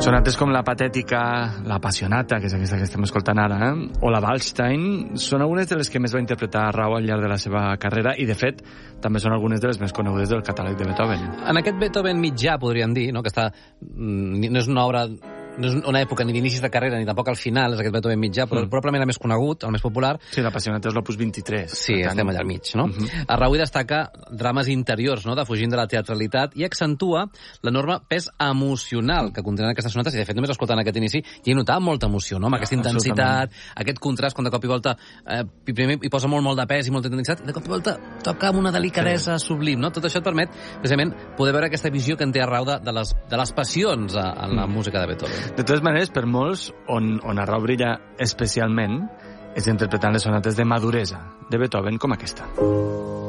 Sonates com la Patètica, la Passionata, que és aquesta que estem escoltant ara, o la Waldstein, són algunes de les que més va interpretar Arrau al llarg de la seva carrera i, de fet, també són algunes de les més conegudes del catàleg de Beethoven. En aquest Beethoven mitjà, podríem dir, no? Que està, no és una obra, no és una època ni d'inicis de carrera ni tampoc al final, és aquest Beethoven mitjà, però probablement el més conegut, el més popular. Sí, la Passionata és l'opus 23. Sí, estem allà al mig, no? Arrau hi destaca drames interiors, no?, defugint de la teatralitat, i accentua l'enorme pes emocional que contenen aquestes sonates, i de fet només escoltant aquest inici hi he notat molta emoció, no?, amb aquesta intensitat, aquest contrast, quan de cop i volta primer hi posa molt de pes i molta intensitat, i de cop i volta toca amb una delicadesa sublim, no? Tot això et permet, precisament, poder veure aquesta visió que en té Arrau de les passions en la música de Beethoven. De totes maneres, per molts, on Arrau brilla especialment és interpretant les sonates de maduresa de Beethoven com aquesta.